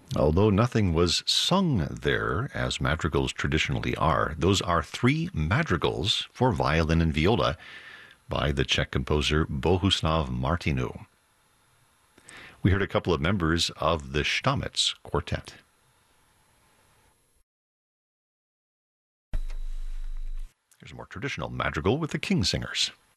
Although nothing was sung there, as madrigals traditionally are, those are three madrigals for violin and viola by the Czech composer Bohuslav Martinu. We heard a couple of members of the Stamitz Quartet. Here's a more traditional madrigal with the Kingsingers.